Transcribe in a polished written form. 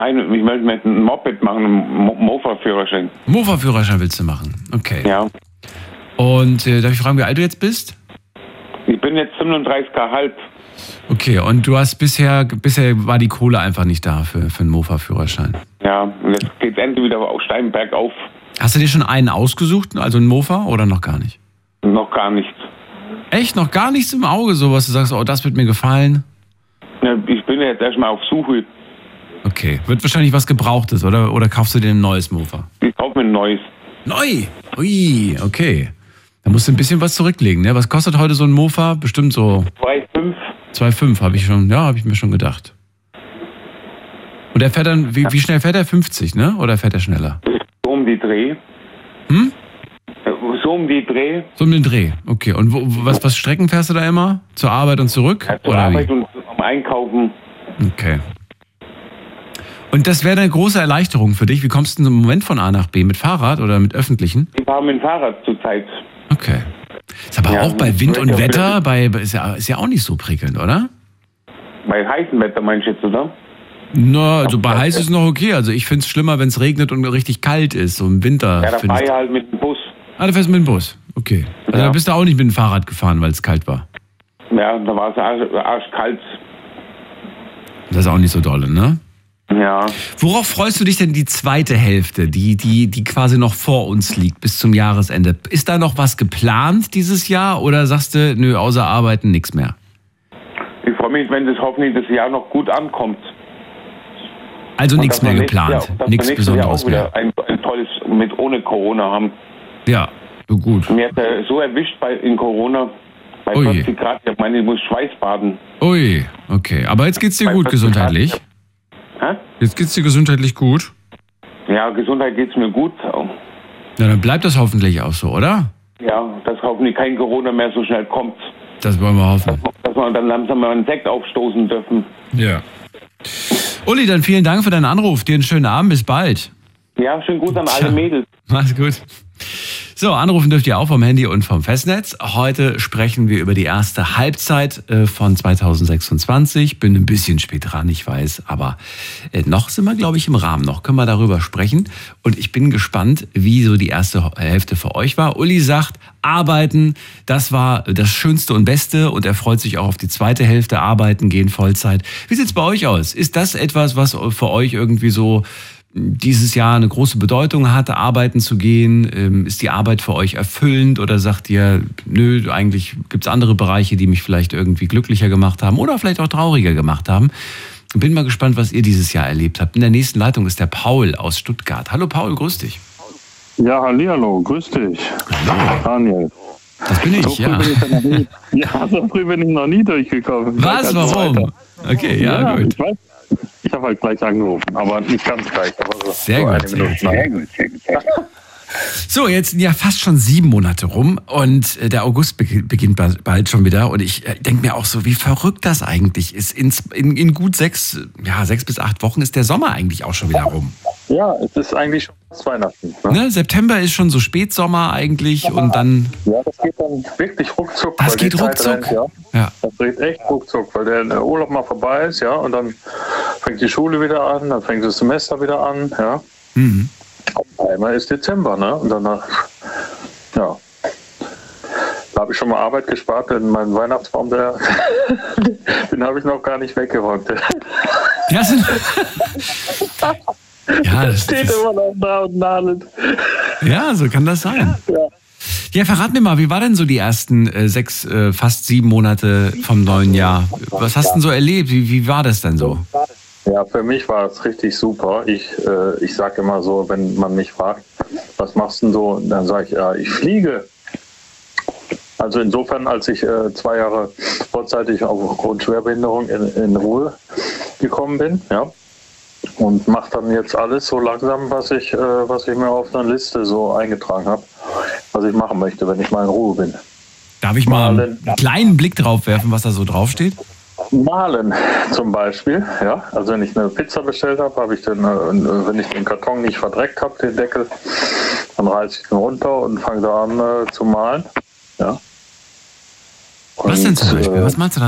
Ich möchte mit einem Moped machen, einen Mofa-Führerschein. Mofa-Führerschein willst du machen? Okay. Ja. Und darf ich fragen, wie alt du jetzt bist? Ich bin jetzt 35,5. Okay, und du hast bisher war die Kohle einfach nicht da für einen Mofa-Führerschein. Ja, und jetzt geht es endlich wieder auf steil bergauf. Hast du dir schon einen ausgesucht, also einen Mofa, oder noch gar nicht? Noch gar nichts. Echt? Noch gar nichts im Auge, so was du sagst, oh, das wird mir gefallen? Ja, ich bin jetzt erstmal auf Suche. Okay, wird wahrscheinlich was Gebrauchtes, oder kaufst du dir ein neues Mofa? Ich kaufe mir ein neues. Neu? Ui, okay. Da musst du ein bisschen was zurücklegen, ne? Was kostet heute so ein Mofa? Bestimmt so 2,5. 2,5 habe ich mir schon gedacht. Und der fährt dann, wie schnell fährt er? 50, ne? Oder fährt er schneller? So um die Dreh. So um die Dreh. So um den Dreh, okay. Und was Strecken fährst du da immer? Zur Arbeit und zurück? Ja, zur Arbeit und zum Einkaufen. Okay. Und das wäre eine große Erleichterung für dich. Wie kommst du im Moment von A nach B? Mit Fahrrad oder mit Öffentlichen? Ich fahre mit dem Fahrrad zurzeit. Okay. Ist aber auch bei Wind und Wetter, ist ja auch nicht so prickelnd, oder? Bei heißem Wetter meinst du jetzt, oder? Na, also bei heiß ist noch okay. Also ich finde es schlimmer, wenn es regnet und richtig kalt ist, so im Winter. Ja, da fahre ich halt mit dem Bus. Ah, du fährst mit dem Bus, okay. Also da bist du auch nicht mit dem Fahrrad gefahren, weil es kalt war. Ja, da war es arschkalt. Das ist auch nicht so dolle, ne? Ja. Worauf freust du dich denn die zweite Hälfte, die quasi noch vor uns liegt, bis zum Jahresende? Ist da noch was geplant dieses Jahr oder sagst du, nö, außer Arbeiten nichts mehr? Ich freue mich, wenn das hoffentlich das Jahr noch gut ankommt. Also nichts mehr geplant, nichts Besonderes mehr. Ein tolles mit ohne Corona haben. Ja, gut. Mir hat er so erwischt in Corona, bei 40 Grad, ich meine, ich muss Schweißbaden. Ui, okay. Aber jetzt geht's dir gut gesundheitlich? Hä? Jetzt geht's dir gesundheitlich gut? Ja, Gesundheit geht's mir gut. Na, dann bleibt das hoffentlich auch so, oder? Ja, dass hoffentlich kein Corona mehr so schnell kommt. Das wollen wir hoffen. Dass wir dann langsam mal einen Sekt aufstoßen dürfen. Ja. Uli, dann vielen Dank für deinen Anruf. Dir einen schönen Abend. Bis bald. Ja, schönen Gruß an alle Mädels. Mach's gut. So, anrufen dürft ihr auch vom Handy und vom Festnetz. Heute sprechen wir über die erste Halbzeit von 2026. Bin ein bisschen spät dran, ich weiß, aber noch sind wir, glaube ich, im Rahmen. Noch können wir darüber sprechen. Und ich bin gespannt, wie so die erste Hälfte für euch war. Uli sagt, arbeiten, das war das Schönste und Beste. Und er freut sich auch auf die zweite Hälfte, arbeiten gehen, Vollzeit. Wie sieht's bei euch aus? Ist das etwas, was für euch irgendwie so dieses Jahr eine große Bedeutung hatte, arbeiten zu gehen? Ist die Arbeit für euch erfüllend oder sagt ihr, nö, eigentlich gibt es andere Bereiche, die mich vielleicht irgendwie glücklicher gemacht haben oder vielleicht auch trauriger gemacht haben? Bin mal gespannt, was ihr dieses Jahr erlebt habt. In der nächsten Leitung ist der Paul aus Stuttgart. Hallo Paul, grüß dich. Ja, hallihallo, grüß dich. Hallo. Daniel. Das bin ich, so so früh bin ich noch nie durchgekommen. Was, warum? Okay, ja gut. Ich habe halt gleich angerufen, aber nicht ganz gleich. Aber so sehr gut. Sehr gut. So, jetzt sind ja fast schon 7 Monate rum und der August beginnt bald schon wieder. Und ich denke mir auch so, wie verrückt das eigentlich ist. In gut 6 bis 8 Wochen ist der Sommer eigentlich auch schon wieder rum. Ja, es ist eigentlich schon Weihnachten. Ne? September ist schon so Spätsommer eigentlich und dann... Ja, das geht dann wirklich ruckzuck. Das geht ruckzuck? Ja. Das geht echt ruckzuck, weil der Urlaub mal vorbei ist, ja, und dann fängt die Schule wieder an, dann fängt das Semester wieder an, ja. Mhm. Auf einmal ist Dezember, ne, und danach, ja. Da habe ich schon mal Arbeit gespart, denn mein Weihnachtsbaum, den habe ich noch gar nicht weggeräumt. Ja, das steht immer noch da und nadelt. Ja, so kann das sein. Ja, verrat mir mal, wie war denn so die ersten 6, fast 7 Monate vom neuen Jahr? Was hast du denn so erlebt? Wie war das denn so? Ja, für mich war es richtig super. Ich sage immer so, wenn man mich fragt, was machst du denn so? Dann sage ich, ja, ich fliege. Also insofern, als ich 2 Jahre vorzeitig aufgrund Schwerbehinderung in Ruhe gekommen bin, ja, und mache dann jetzt alles so langsam, was ich mir auf einer Liste so eingetragen habe, was ich machen möchte, wenn ich mal in Ruhe bin. Darf ich mal einen kleinen Blick drauf werfen, was da so draufsteht? Malen zum Beispiel, ja. Also wenn ich eine Pizza bestellt habe, wenn ich den Karton nicht verdreckt habe, den Deckel, dann reiße ich den runter und fange da an zu malen, ja. Was denn zum Beispiel? Was meinst du da